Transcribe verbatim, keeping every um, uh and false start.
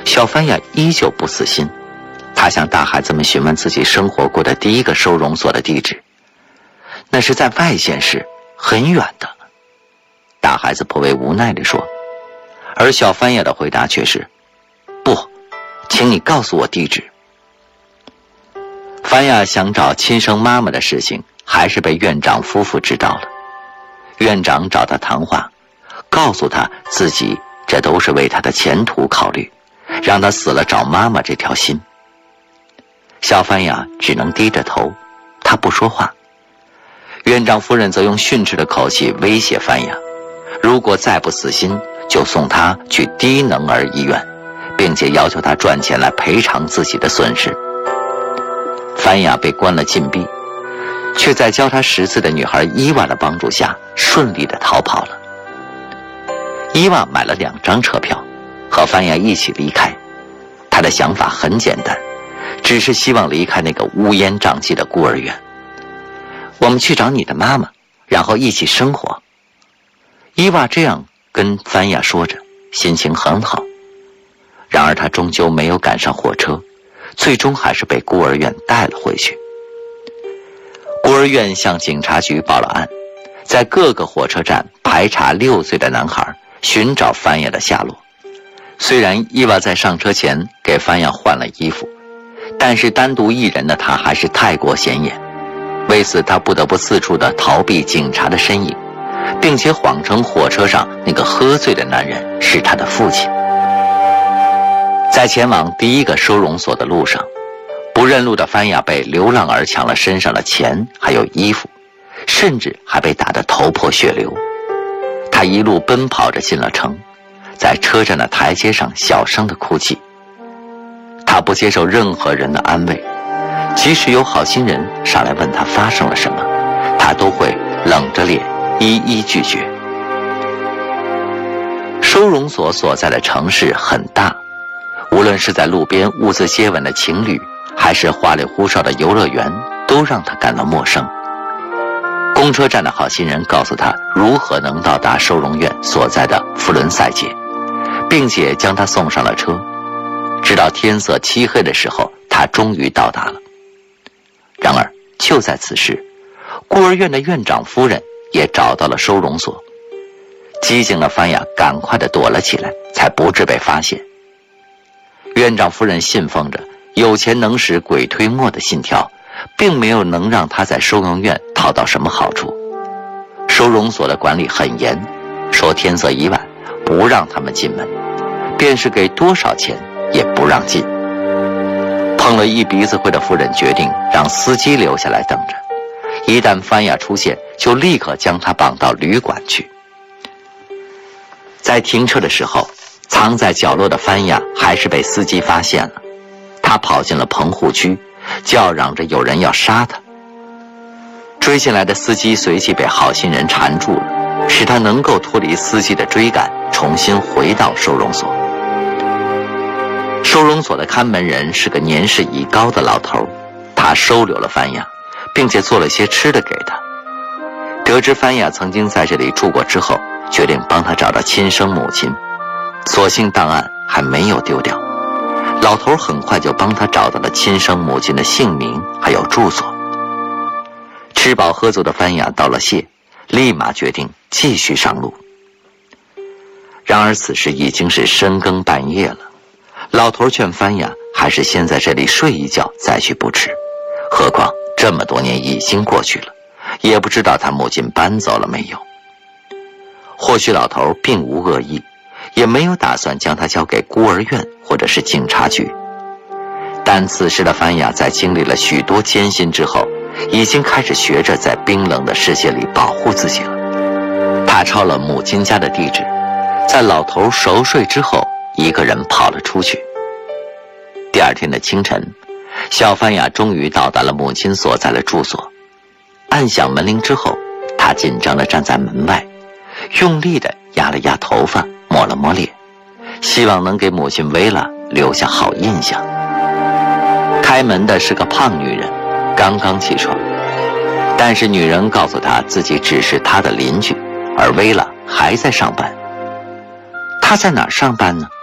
小番呀依旧不死心，他向大孩子们询问自己生活过的第一个收容所的地址，那是在外县市，很远的。大孩子颇为无奈地说，而小番呀的回答却是，不，请你告诉我地址。番呀想找亲生妈妈的事情还是被院长夫妇知道了。院长找他谈话，告诉他自己这都是为他的前途考虑，让他死了找妈妈这条心。小番呀只能低着头，他不说话。院长夫人则用训斥的口气威胁番呀，如果再不死心，就送他去低能儿医院，并且要求他赚钱来赔偿自己的损失。番呀被关了禁闭，却在教他识字的女孩伊娃的帮助下顺利地逃跑了。伊娃买了两张车票，和番呀一起离开。他的想法很简单，只是希望离开那个乌烟瘴气的孤儿院。我们去找你的妈妈，然后一起生活。伊娃这样跟番呀说着，心情很好。然而他终究没有赶上火车，最终还是被孤儿院带了回去。孤儿院向警察局报了案，在各个火车站排查六岁的男孩，寻找番呀的下落。虽然伊娃在上车前给番呀换了衣服，但是单独一人的他还是太过显眼，为此他不得不四处的逃避警察的身影，并且谎称火车上那个喝醉的男人是他的父亲。在前往第一个收容所的路上，不认路的番呀被流浪儿抢了身上的钱还有衣服，甚至还被打得头破血流。他一路奔跑着进了城，在车站的台阶上小声地哭泣。他不接受任何人的安慰，即使有好心人上来问他发生了什么，他都会冷着脸一一拒绝。收容所所在的城市很大，无论是在路边兀自接吻的情侣，还是花里胡哨的游乐园，都让他感到陌生。公车站的好心人告诉他如何能到达收容院所在的弗伦塞街，并且将他送上了车。直到天色漆黑的时候，他终于到达了。然而就在此时，孤儿院的院长夫人也找到了收容所。机警的番呀赶快地躲了起来，才不致被发现。院长夫人信奉着有钱能使鬼推磨的信条，并没有能让他在收容院讨到什么好处。收容所的管理很严，说天色已晚不让他们进门，便是给多少钱也不让进。碰了一鼻子灰的夫人决定让司机留下来等着，一旦番呀出现，就立刻将他绑到旅馆去。在停车的时候，藏在角落的番呀还是被司机发现了。他跑进了棚户区，叫嚷着有人要杀他。追进来的司机随即被好心人缠住了，使他能够脱离司机的追赶，重新回到收容所。收容所的看门人是个年事已高的老头，他收留了番呀，并且做了些吃的给他。得知番呀曾经在这里住过之后，决定帮他找到亲生母亲，所幸档案还没有丢掉。老头很快就帮他找到了亲生母亲的姓名还有住所。吃饱喝足的番呀道了谢，立马决定继续上路。然而此时已经是深更半夜了，老头劝番呀还是先在这里睡一觉再去不迟，何况这么多年已经过去了，也不知道他母亲搬走了没有。或许老头并无恶意，也没有打算将他交给孤儿院或者是警察局。但此时的番呀在经历了许多艰辛之后，已经开始学着在冰冷的世界里保护自己了。他抄了母亲家的地址，在老头熟睡之后，一个人跑了出去。第二天的清晨，小番呀终于到达了母亲所在的住所。按响门铃之后，他紧张地站在门外，用力地压了压头发，抹了抹脸，希望能给母亲薇拉留下好印象。开门的是个胖女人，刚刚起床，但是女人告诉她自己只是她的邻居，而薇拉还在上班。她在哪儿上班呢？